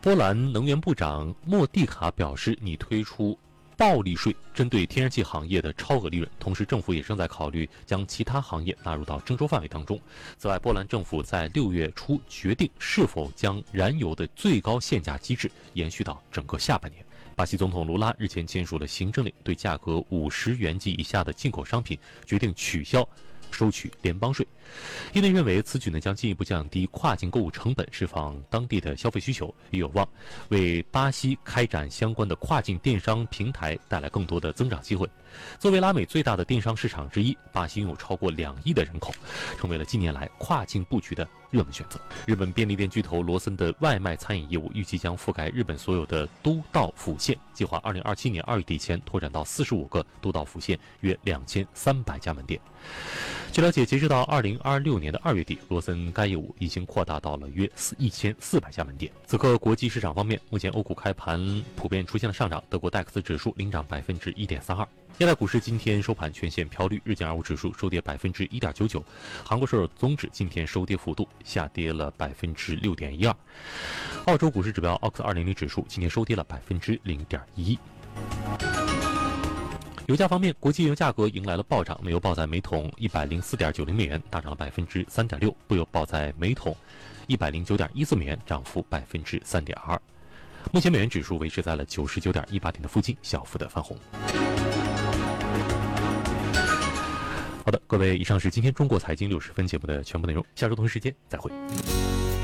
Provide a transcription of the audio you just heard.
波兰能源部长莫蒂卡表示，拟推出暴利税，针对天然气行业的超额利润。同时，政府也正在考虑将其他行业纳入到征收范围当中。此外，波兰政府在6月初决定是否将燃油的最高限价机制延续到整个下半年。巴西总统卢拉日前签署了行政令，对价格50元及以下的进口商品决定取消收取联邦税。业内认为此举将进一步降低跨境购物成本，释放当地的消费需求，也有望为巴西开展相关的跨境电商平台带来更多的增长机会。作为拉美最大的电商市场之一，巴西拥有超过2亿的人口，成为了近年来跨境布局的热门选择。日本便利店巨头罗森的外卖餐饮业务预计将覆盖日本所有的都道府县，计划2027年2月底前拓展到45个都道府县，约2300家门店。据了解，截止到2026年的2月底，罗森该业务已经扩大到了约1400家门店。此刻国际市场方面，目前欧股开盘普遍出现了上涨，德国 DAX 指数领涨1.32%。亚太股市今天收盘全线飘绿，日经225指数收跌1.99%，韩国首尔综指今天收跌幅度下跌了6.12%。澳洲股市指标 OX200 指数今天收跌了0.11%。油价方面，国际油价格迎来了暴涨，煤油报在每桶104.90美元，大涨了3.6%；布油报在每桶109.14美元，涨幅3.2%。目前美元指数维持在了99.18点的附近，小幅的翻红。好的，各位，以上是今天中国财经60分节目的全部内容，下周同一时间再会。